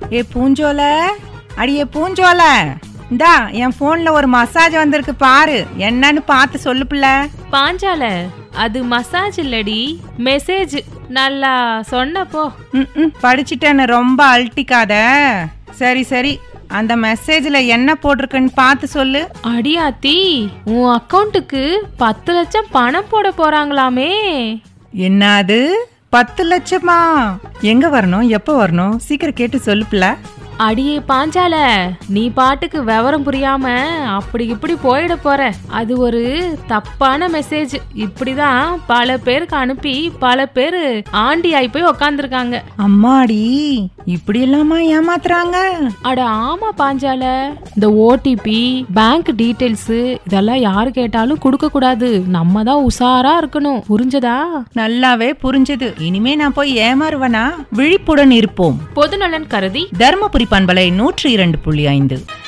ஏ பூஞ்சோல, அடியே பூஞ்சோல, இந்தா என் போன்ல ஒரு மசாஜ் வந்திருக்கு பாரு, என்னன்னு பார்த்து சொல்லு பிள்ளை. பாஞ்சால, அது மசாஜ் இல்லடி, மெசேஜ். நல்லா சொன்னப்போ. படிச்சுட்டேன்னு ரொம்ப அழட்டிக்காத. சரி சரி, அந்த மெசேஜ்ல என்ன போட்டிருக்குன்னு பார்த்து சொல்லு. அடியாத்தி, உன் அக்கவுண்ட்டுக்கு 10 லட்சம் பணம் போட போறாங்களாமே. என்னது 10 லட்சமா? எங்க வரணும், எப்ப வரணும், சீக்கிரம் கேட்டு சொல்லு பிள்ளை. அடியே பாஞ்சால, நீ பாட்டுக்கு விவரம் புரியாம அப்படி இப்படி போயிட போற. அது ஒரு தப்பான மெசேஜ். இப்படிதான் பல பேருக்கு அனுப்பி பல பேரு ஆண்டி ஆயி போய் உக்காந்துருக்காங்க. அம்மாடி, இப்படி எல்லாமா ஏமாத்துறாங்க? அட ஆமா பாஞ்சால, இந்த ஓடிபி, பேங்க் டீடைல்ஸ் இதெல்லாம் யாரு கேட்டாலும் கொடுக்க கூடாது. நம்ம தான் உஷாரா இருக்கணும். புரிஞ்சதா? நல்லாவே புரிஞ்சது. இனிமே நான் போய் ஏமாறுவனா? விழிப்புடன் இருப்போம். பொதுநலன் கருதி தர்மபுரி பண்பலை 102.5.